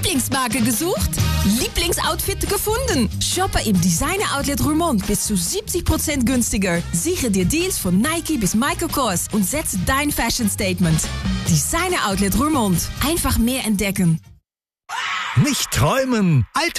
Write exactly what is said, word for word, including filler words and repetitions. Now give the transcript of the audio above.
Lieblingsmarke gesucht? Lieblingsoutfit gefunden? Shoppe im Designer Outlet Roermond bis zu siebzig Prozent günstiger. Sichere dir Deals von Nike bis Michael Kors und setze dein Fashion Statement. Designer Outlet Roermond. Einfach mehr entdecken. Nicht träumen, Alltag